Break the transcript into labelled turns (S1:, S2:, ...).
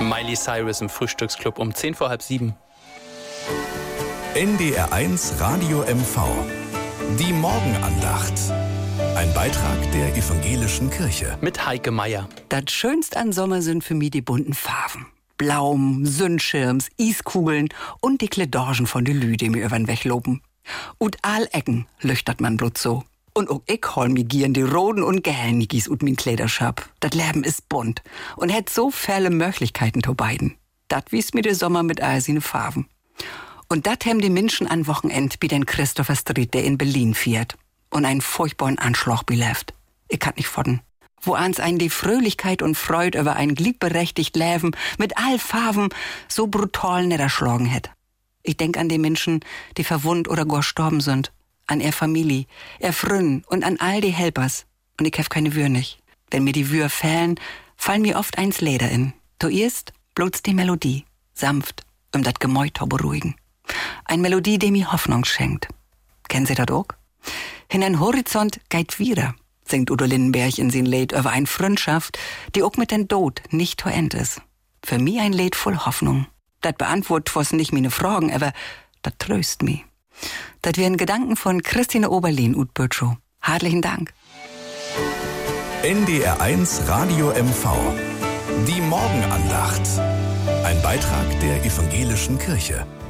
S1: Miley Cyrus im Frühstücksclub um 6:10.
S2: NDR 1 Radio MV. Die Morgenandacht. Ein Beitrag der evangelischen Kirche.
S1: Mit Heike Meier.
S3: Das Schönste an Sommer sind für mich die bunten Farben. Blaum, Sonnenschirms, Iskugeln und die Kledorgen von de Lü, die mir übern Weg loben. Und all Ecken lüchtert man bloß so. Und auch ich hol mir gieren die roten und gelben Nigis ut min Kleiderschap. Das Leben ist bunt und hat so viele Möglichkeiten zu beiden. Dat wies mir der Sommer mit all seine Farben. Und dat hem die Menschen an Wochenend wie den Christopher Street, der in Berlin fährt. Und einen furchtbaren Anschlag beleft. Ich kann nicht fordern. Wo ans einen die Fröhlichkeit und Freude über ein gliedberechtigt Leben mit all Farben so brutal niederschlagen hätt. Ich denk an die Menschen, die verwundt oder gar gestorben sind. An ihr Familie, ihr Frünn und an all die Helpers. Und ich hef keine Wür nicht. Wenn mir die Wür fällen, fallen mir oft eins Leder in. Zuerst bloß die Melodie, sanft, dat Gemäut zu beruhigen. Ein Melodie, die mir Hoffnung schenkt. Kennen Sie das auch? In ein Horizont geht wieder, singt Udo Lindenberg in sein Lied über eine Freundschaft, die auch mit dem Tod nicht zu Ende ist. Für mich ein Lied voll Hoffnung. Das beantwortet was nicht meine Fragen, aber das tröst mich. Das wären Gedanken von Christine Oberlin ut Bötschow. Herzlichen Dank.
S2: NDR 1 Radio MV. Die Morgenandacht. Ein Beitrag der evangelischen Kirche.